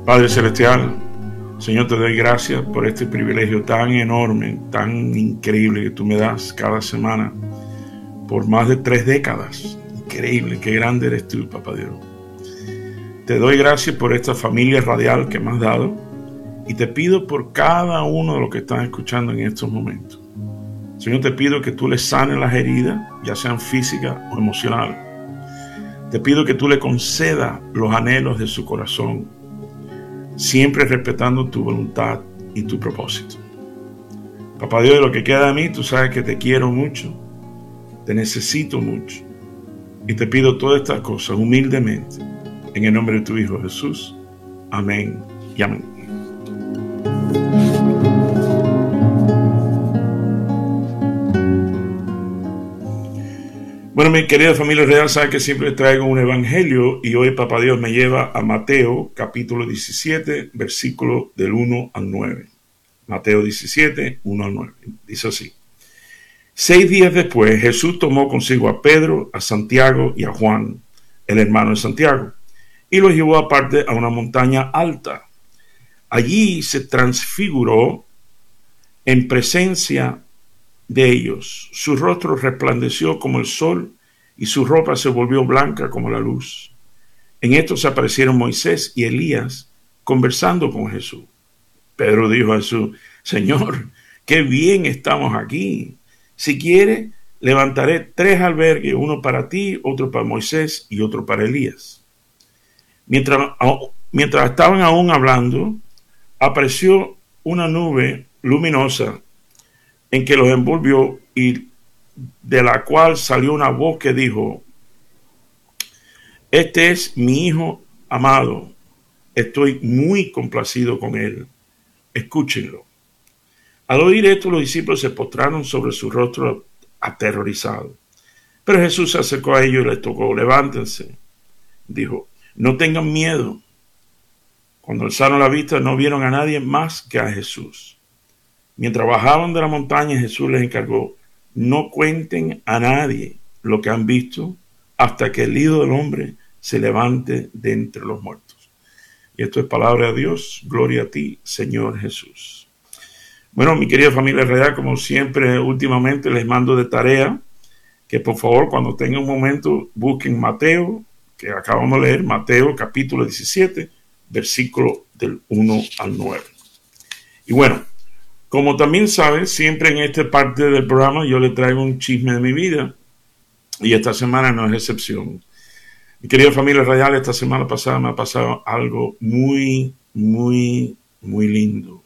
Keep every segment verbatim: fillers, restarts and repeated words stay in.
Padre Celestial, Señor, te doy gracias por este privilegio tan enorme, tan increíble que tú me das cada semana por más de tres décadas. Increíble, qué grande eres tú, Papá Dios. Te doy gracias por esta familia radial que me has dado y te pido por cada uno de los que están escuchando en estos momentos. Señor, te pido que tú les sanes las heridas, ya sean físicas o emocionales. Te pido que tú le concedas los anhelos de su corazón, siempre respetando tu voluntad y tu propósito. Papá Dios, de lo que queda de mí, tú sabes que te quiero mucho, te necesito mucho y te pido todas estas cosas humildemente en el nombre de tu Hijo Jesús. Amén y amén. Bueno, mi querida familia real, sabe que siempre traigo un evangelio y hoy Papá Dios me lleva a Mateo capítulo diecisiete, versículo del uno al nueve. Mateo diecisiete, uno al nueve. Dice así: Seis días después Jesús tomó consigo a Pedro, a Santiago y a Juan, el hermano de Santiago, y los llevó aparte a una montaña alta. Allí se transfiguró en presencia de ellos. Su rostro resplandeció como el sol y su ropa se volvió blanca como la luz. En esto se aparecieron Moisés y Elías conversando con Jesús. Pedro dijo a Jesús: Señor, qué bien estamos aquí. Si quiere, levantaré tres albergues, uno para ti, otro para Moisés y otro para Elías. Mientras, mientras estaban aún hablando, apareció una nube luminosa en que los envolvió y de la cual salió una voz que dijo: Este es mi Hijo amado, estoy muy complacido con él, escúchenlo. Al oír esto, los discípulos se postraron sobre su rostro aterrorizados. Pero Jesús se acercó a ellos y les tocó. Levántense, dijo, no tengan miedo. Cuando alzaron la vista no vieron a nadie más que a Jesús. Mientras bajaban de la montaña, Jesús les encargó: no cuenten a nadie lo que han visto hasta que el Hijo del Hombre se levante de entre los muertos. Y esto es palabra de Dios. Gloria a ti, Señor Jesús. Bueno, mi querida familia real, como siempre, últimamente les mando de tarea que por favor, cuando tengan un momento, busquen Mateo, que acabamos de leer, Mateo capítulo diecisiete, versículo del uno al nueve. Y bueno, como también saben, siempre en esta parte del programa yo les traigo un chisme de mi vida y esta semana no es excepción. Mi querida familia radial, esta semana pasada me ha pasado algo muy, muy, muy lindo.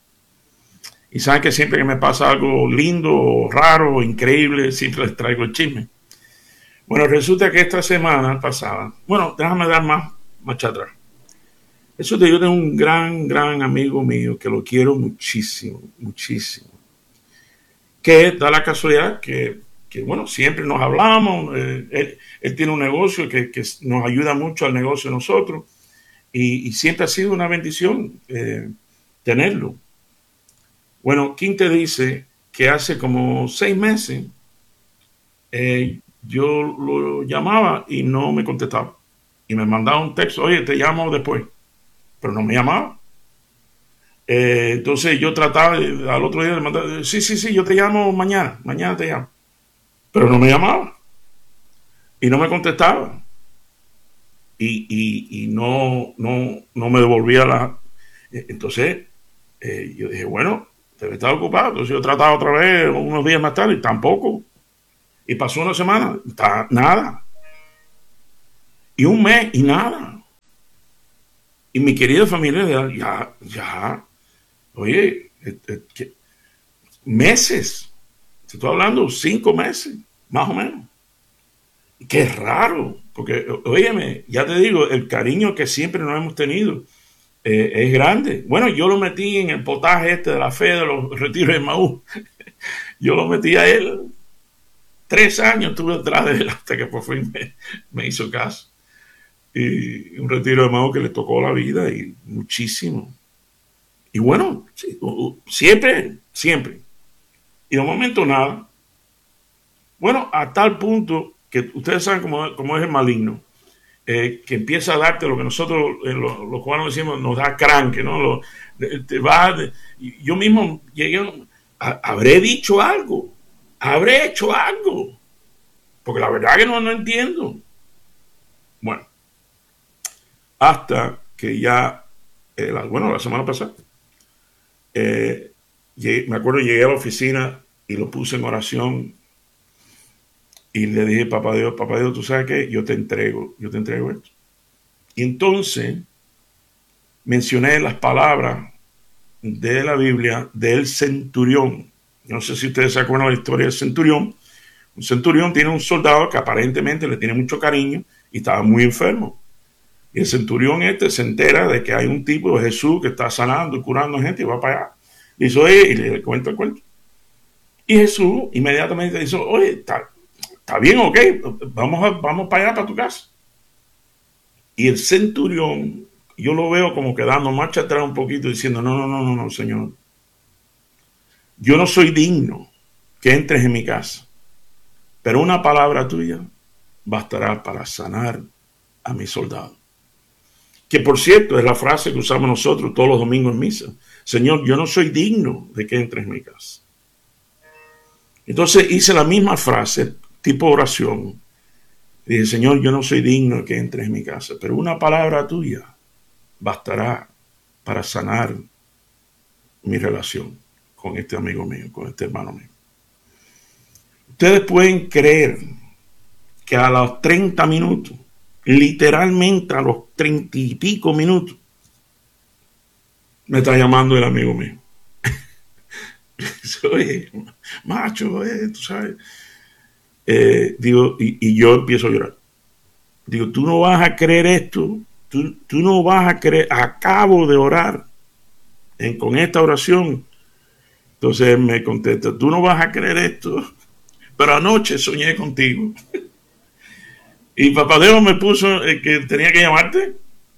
Y saben que siempre que me pasa algo lindo, raro, increíble, siempre les traigo el chisme. Bueno, resulta que esta semana pasada, bueno, déjame dar más, más atrás. Eso te digo, de un gran, gran amigo mío que lo quiero muchísimo, muchísimo. Que da la casualidad que, que bueno, siempre nos hablamos. Eh, él, él tiene un negocio que, que nos ayuda mucho al negocio de nosotros. Y, y siempre ha sido una bendición eh, tenerlo. Bueno, ¿quién te dice que hace como seis meses eh, yo lo llamaba y no me contestaba? Y me mandaba un texto: oye, te llamo después. Pero no me llamaba. Eh, entonces yo trataba de, al otro día de mandar, sí, sí, sí, yo te llamo mañana, mañana te llamo. Pero no me llamaba. Y no me contestaba. Y, y, y no, no, no me devolvía la... Entonces eh, yo dije, bueno, debe estar ocupado. Entonces yo trataba otra vez unos días más tarde y tampoco. Y pasó una semana, ta, nada. Y un mes y nada. Y mi querida familia, ya, ya, oye, ¿qué? Meses, te estoy hablando cinco meses, más o menos. Qué raro, porque, óyeme, ya te digo, el cariño que siempre nos hemos tenido eh, es grande. Bueno, yo lo metí en el potaje este de la fe de los retiros de Maús. Yo lo metí a él. Tres años estuve detrás de él hasta que por fin me, me hizo caso. Y un retiro de Maús que le tocó la vida y muchísimo. Y bueno, siempre, siempre. Y de momento nada. Bueno, a tal punto que ustedes saben cómo, cómo es el maligno. eh, que empieza a darte lo que nosotros, eh, los, los cubanos decimos, nos da cranque, ¿no? Lo, te va, yo mismo llegué, a, habré dicho algo, habré hecho algo, porque la verdad que no, no entiendo. Bueno, hasta que ya, eh, la, bueno, la semana pasada, eh, llegué, me acuerdo, llegué a la oficina y lo puse en oración y le dije, papá Dios, papá Dios, tú sabes que yo te entrego, yo te entrego esto. Y entonces mencioné las palabras de la Biblia del centurión. No sé si ustedes se acuerdan de la historia del centurión. Un centurión tiene un soldado que aparentemente le tiene mucho cariño y estaba muy enfermo. Y el centurión este se entera de que hay un tipo de Jesús que está sanando y curando gente y va para allá. Le dice, oye, y le cuenta el cuento. Y Jesús inmediatamente dice, oye, está, está bien, ok, vamos, a, vamos para allá, para tu casa. Y el centurión, yo lo veo como que dando marcha atrás un poquito, diciendo, no, no, no, no, no, Señor. Yo no soy digno que entres en mi casa, pero una palabra tuya bastará para sanar a mi soldado. Que por cierto es la frase que usamos nosotros todos los domingos en misa. Señor, yo no soy digno de que entres en mi casa. Entonces hice la misma frase, tipo oración. Dije, Señor, yo no soy digno de que entres en mi casa, pero una palabra tuya bastará para sanar mi relación con este amigo mío, con este hermano mío. Ustedes pueden creer que a los treinta minutos, literalmente a los treinta y pico minutos, me está llamando el amigo mío. Oye, macho, eh, tú sabes. Eh, digo, y, y yo empiezo a llorar. Digo, tú no vas a creer esto, tú, tú no vas a creer, acabo de orar en, con esta oración. Entonces él me contesta, tú no vas a creer esto, pero anoche soñé contigo. Y Papá Dios me puso eh, que tenía que llamarte.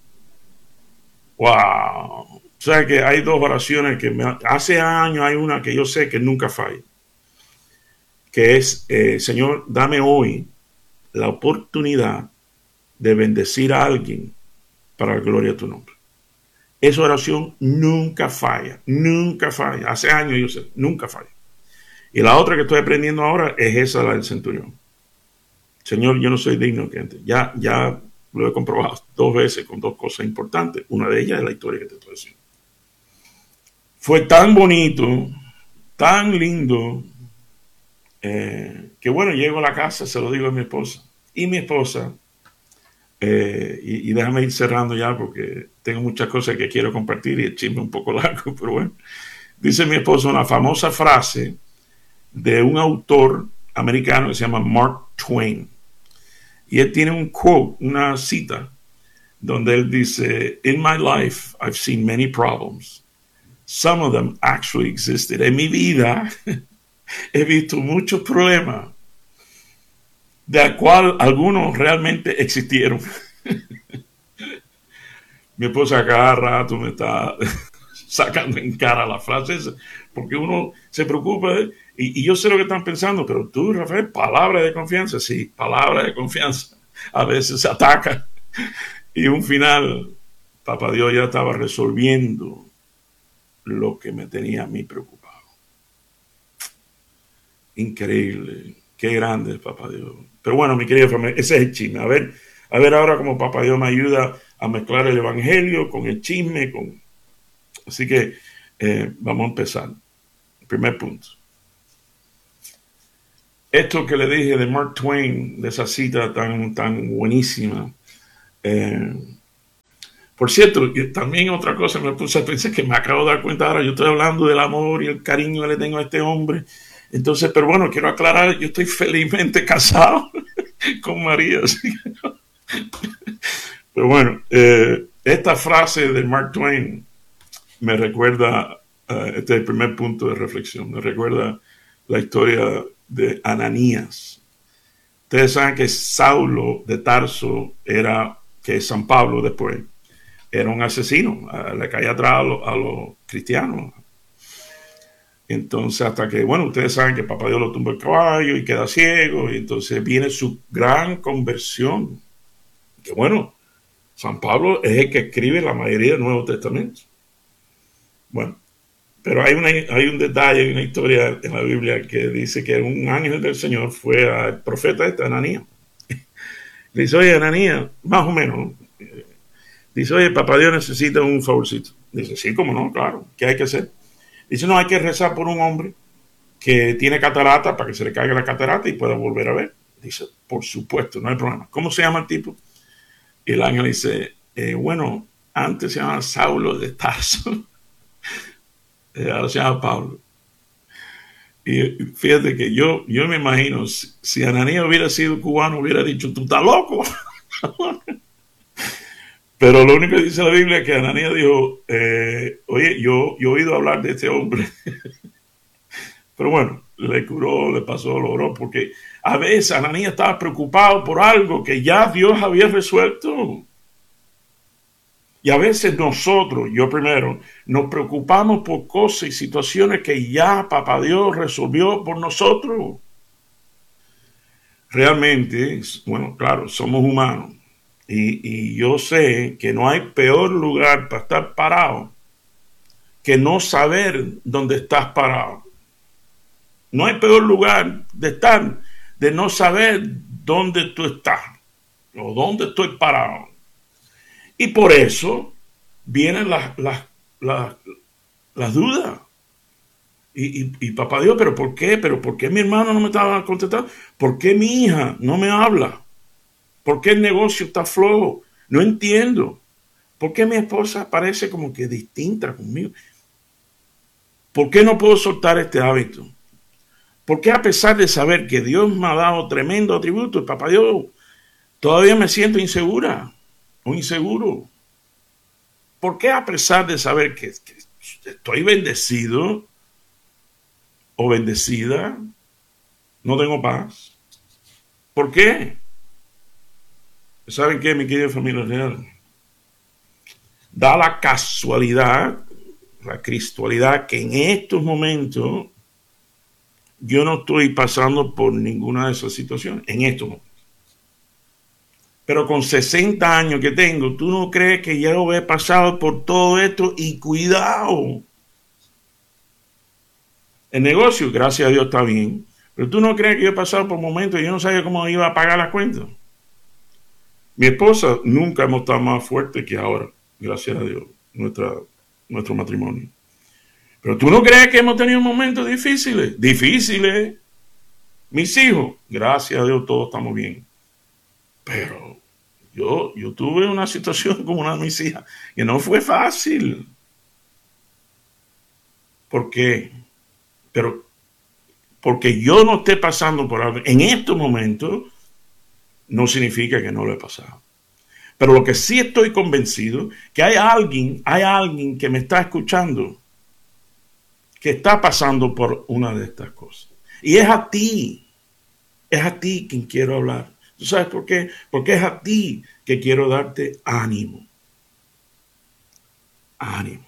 Wow. O sea que hay dos oraciones que me, hace años hay una que yo sé que nunca falla. Que es, eh, Señor, dame hoy la oportunidad de bendecir a alguien para la gloria de tu nombre. Esa oración nunca falla, nunca falla. Hace años yo sé, nunca falla. Y la otra que estoy aprendiendo ahora es esa, la del centurión. Señor, yo no soy digno que entre. Ya, ya lo he comprobado dos veces con dos cosas importantes. Una de ellas es la historia que te estoy diciendo. Fue tan bonito, tan lindo, eh, que bueno, llego a la casa, se lo digo a mi esposa. Y mi esposa, eh, y, y déjame ir cerrando ya porque tengo muchas cosas que quiero compartir y el chisme es un poco largo, pero bueno. Dice mi esposa una famosa frase de un autor americano que se llama Mark Twain. Y él tiene un quote, una cita, donde él dice, in my life, I've seen many problems. Some of them actually existed. En mi vida he visto muchos problemas, de los cuales algunos realmente existieron. Mi esposa cada rato me está sacando en cara la frase esa, porque uno se preocupa, ¿eh? y, y yo sé lo que están pensando, pero tú, Rafael, palabra de confianza, sí, palabra de confianza, a veces se ataca, y un final, Papá Dios ya estaba resolviendo lo que me tenía a mí preocupado. Increíble, qué grande es Papá Dios. Pero bueno, mi querida familia, ese es el chisme. A ver, a ver ahora cómo Papá Dios me ayuda a mezclar el evangelio con el chisme, con... Así que eh, vamos a empezar. Primer punto. Esto que le dije de Mark Twain, de esa cita tan, tan buenísima. Eh, por cierto, también otra cosa me puse a pensar que me acabo de dar cuenta ahora, yo estoy hablando del amor y el cariño que le tengo a este hombre. Entonces, pero bueno, quiero aclarar, yo estoy felizmente casado con María. ¿Sí? Pero bueno, eh, esta frase de Mark Twain me recuerda, uh, este es el primer punto de reflexión, me recuerda la historia de Ananías. Ustedes saben que Saulo de Tarso era, que es San Pablo después, era un asesino, uh, le caía atrás a, lo, a los cristianos. Entonces, hasta que, bueno, ustedes saben que Papá Dios lo tumba el caballo y queda ciego, y entonces viene su gran conversión, Que bueno, San Pablo es el que escribe la mayoría del Nuevo Testamento. Bueno, pero hay, una, hay un detalle, hay una historia en la Biblia que dice que un ángel del Señor fue al profeta este, Ananías. Le dice, oye, Ananías, más o menos, ¿no? Dice, oye, papá Dios necesita un favorcito. Dice, sí, cómo no, claro, ¿qué hay que hacer? Dice, no, hay que rezar por un hombre que tiene catarata para que se le caiga la catarata y pueda volver a ver. Dice, por supuesto, no hay problema. ¿Cómo se llama el tipo? Y el ángel dice, eh, bueno, antes se llamaba Saulo de Tarso, eh, ahora se llama Pablo. Y fíjate que yo, yo me imagino, si, si Ananías hubiera sido cubano, hubiera dicho, tú estás loco. Pero lo único que dice la Biblia es que Ananías dijo, eh, oye, yo, yo he oído hablar de este hombre. Pero bueno, le curó, le pasó, lo oró, porque a veces Ananías estaba preocupado por algo que ya Dios había resuelto. Y a veces nosotros, yo primero, nos preocupamos por cosas y situaciones que ya Papá Dios resolvió por nosotros. Realmente, bueno, claro, somos humanos. Y, y yo sé que no hay peor lugar para estar parado que no saber dónde estás parado. No hay peor lugar de estar, de no saber dónde tú estás o dónde estoy parado. Y por eso vienen las, las, las, las dudas. Y, y, y papá Dios, ¿pero por qué? ¿Pero por qué mi hermano no me estaba contestando? ¿Por qué mi hija no me habla? ¿Por qué el negocio está flojo? No entiendo. ¿Por qué mi esposa parece como que distinta conmigo? ¿Por qué no puedo soltar este hábito? ¿Por qué a pesar de saber que Dios me ha dado tremendo atributo, papá Dios, todavía me siento insegura o inseguro? ¿Por qué a pesar de saber que, que estoy bendecido o bendecida, no tengo paz? ¿Por qué? ¿Saben qué, mi querida familia real? Da la casualidad, la cristualidad, que en estos momentos yo no estoy pasando por ninguna de esas situaciones, en estos momentos. Pero con sesenta años que tengo, ¿tú no crees que ya he pasado por todo esto? Y cuidado. El negocio, gracias a Dios, está bien. Pero ¿tú no crees que yo he pasado por momentos y yo no sabía cómo iba a pagar las cuentas? Mi esposa, nunca hemos estado más fuertes que ahora, gracias a Dios, nuestra, nuestro matrimonio. Pero ¿tú no crees que hemos tenido momentos difíciles? Difíciles. Mis hijos, gracias a Dios, todos estamos bien. Pero yo, yo tuve una situación con una de mis hijas que no fue fácil. ¿Por qué? Pero porque yo no esté pasando por algo en estos momentos, no significa que no lo he pasado. Pero lo que sí estoy convencido, que hay alguien, hay alguien que me está escuchando, que está pasando por una de estas cosas. Y es a ti, es a ti quien quiero hablar. ¿Tú sabes por qué? Porque es a ti que quiero darte ánimo. Ánimo.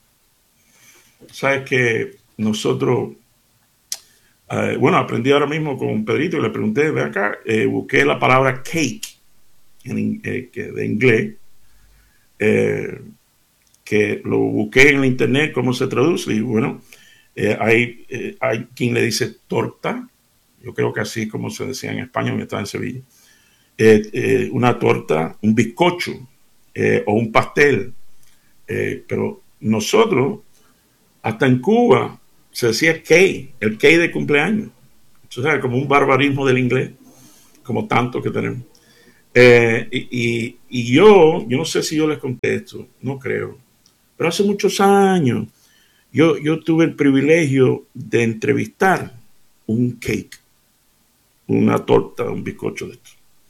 Sabes que nosotros, eh, bueno, aprendí ahora mismo con Pedrito y le pregunté, ve acá, eh, busqué la palabra cake en, eh, que de inglés, eh, que lo busqué en la internet, cómo se traduce, y bueno, eh, hay, eh, hay quien le dice torta, yo creo que así como se decía en España, cuando estaba en Sevilla, eh, eh, una torta, un bizcocho eh, o un pastel, eh, pero nosotros, hasta en Cuba, se decía cake, el cake de cumpleaños, o sea, como un barbarismo del inglés, como tanto que tenemos. Eh, y, y, y yo, yo no sé si yo les conté esto, no creo, pero hace muchos años yo, yo tuve el privilegio de entrevistar un cake, una torta, un bizcocho de esto.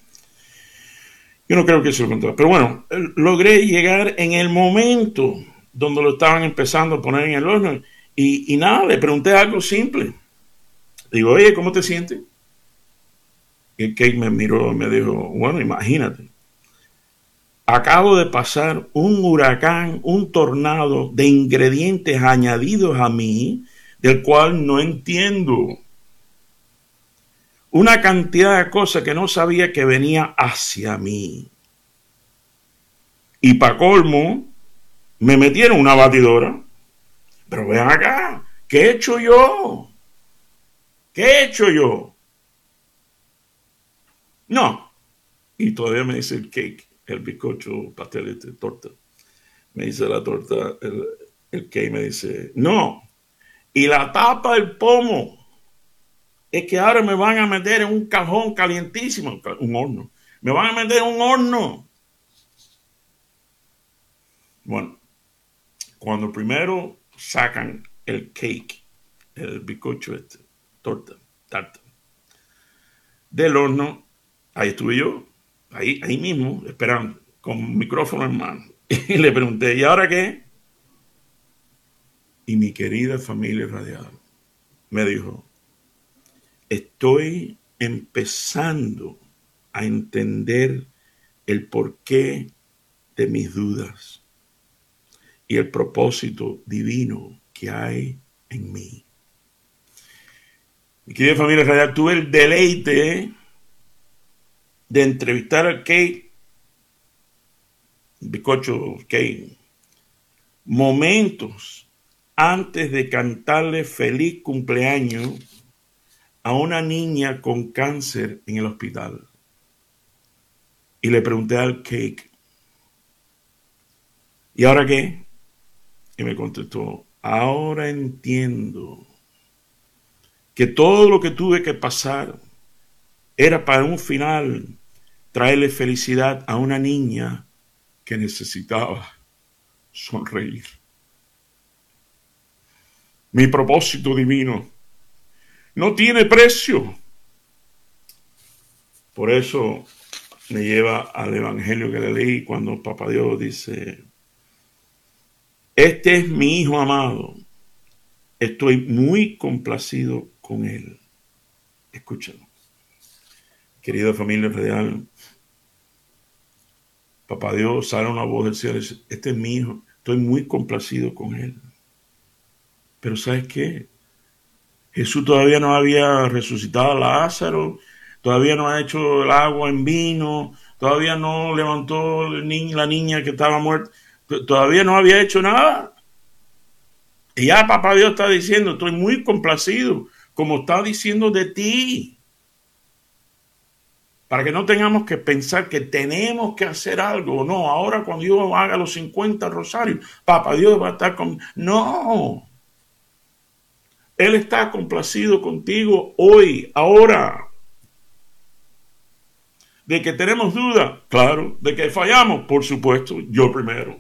Yo no creo que se lo contara, pero bueno, logré llegar en el momento donde lo estaban empezando a poner en el horno y, y nada, le pregunté algo simple. Digo, oye, ¿cómo te sientes? Y el cake me miró y me dijo, bueno, imagínate, acabo de pasar un huracán, un tornado de ingredientes añadidos a mí, del cual no entiendo. Una cantidad de cosas que no sabía que venía hacia mí. Y para colmo, me metieron una batidora. Pero vean acá, ¿qué he hecho yo? ¿Qué he hecho yo? No. Y todavía me dice el cake, el bizcocho, pastel, este, torta. Me dice la torta, el, el cake me dice, no. Y la tapa del pomo es que ahora me van a meter en un cajón calientísimo, un horno. Me van a meter en un horno. Bueno, cuando primero sacan el cake, el bizcocho este, torta, tarta, del horno, ahí estuve yo, ahí, ahí mismo, esperando, con micrófono en mano. Y le pregunté, ¿y ahora qué? Y mi querida familia radial me dijo, estoy empezando a entender el porqué de mis dudas y el propósito divino que hay en mí. Mi querida familia radial, tuve el deleite de entrevistar al Kate, bizcocho Kate, momentos antes de cantarle feliz cumpleaños a una niña con cáncer en el hospital. Y le pregunté al Cake, ¿y ahora qué? Y me contestó, ahora entiendo que todo lo que tuve que pasar era para un final traerle felicidad a una niña que necesitaba sonreír. Mi propósito divino no tiene precio. Por eso me lleva al evangelio que le leí cuando Papá Dios dice, este es mi hijo amado, estoy muy complacido con él. Escúchalo. Querida familia radial, Papá Dios sale una voz del cielo y dice, este es mi hijo, estoy muy complacido con él. Pero ¿sabes qué? Jesús todavía no había resucitado a Lázaro, todavía no ha hecho el agua en vino, todavía no levantó la niña que estaba muerta, todavía no había hecho nada. Y ya Papá Dios está diciendo, estoy muy complacido, como está diciendo de ti. Para que no tengamos que pensar que tenemos que hacer algo. No, ahora cuando yo haga los cincuenta rosarios, Papá Dios va a estar con... No. Él está complacido contigo hoy, ahora. De que tenemos dudas, claro. De que fallamos, por supuesto, yo primero.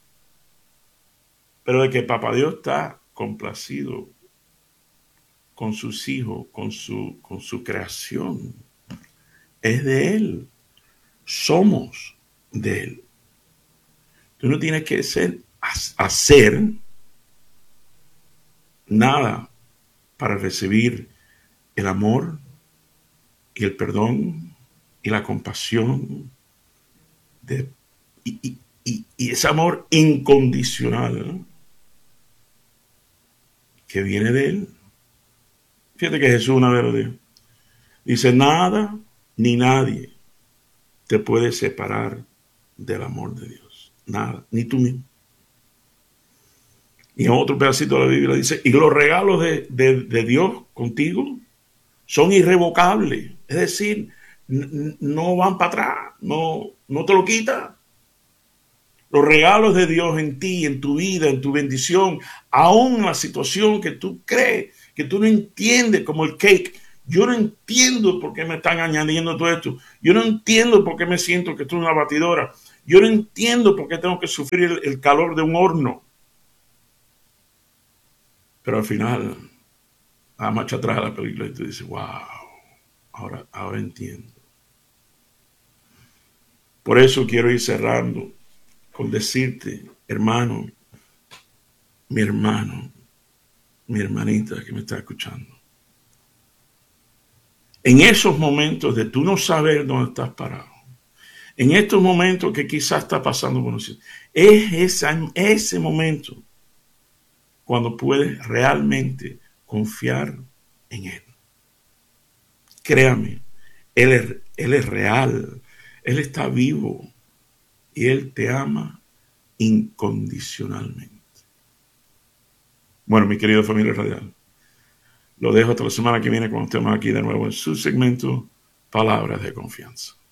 Pero de que Papá Dios está complacido con sus hijos, con su, con su creación. Es de Él. Somos de Él. Tú no tienes que ser, hacer nada para recibir el amor y el perdón y la compasión de, y, y, y, y ese amor incondicional que viene de Él. Fíjate que Jesús una vez lo dijo. Dice, nada ni nadie te puede separar del amor de Dios. Nada, ni tú mismo. Y en otro pedacito de la Biblia dice, y los regalos de, de, de Dios contigo son irrevocables. Es decir, n- no van para atrás, no, no te lo quita. Los regalos de Dios en ti, en tu vida, en tu bendición, aún en la situación que tú crees, que tú no entiendes, como el cake. Yo no entiendo por qué me están añadiendo todo esto. Yo no entiendo por qué me siento que estoy en una batidora. Yo no entiendo por qué tengo que sufrir el, el calor de un horno. Pero al final, a marcha atrás de la película y tú dices, wow, ahora, ahora entiendo. Por eso quiero ir cerrando con decirte, hermano, mi hermano, mi hermanita que me está escuchando. En esos momentos de tú no saber dónde estás parado, en estos momentos que quizás está pasando por nosotros, es esa, ese momento cuando puedes realmente confiar en Él. Créame, Él es, Él es real, Él está vivo y Él te ama incondicionalmente. Bueno, mi querido familia radial, lo dejo hasta la semana que viene cuando estemos aquí de nuevo en su segmento Palabras de Confianza.